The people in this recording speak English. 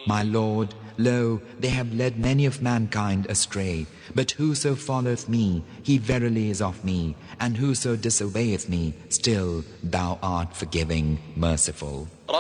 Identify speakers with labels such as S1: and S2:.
S1: My Lord, lo, they have led many of mankind astray. But whoso followeth me, he verily is of me, and whoso disobeyeth me, still thou art forgiving, merciful.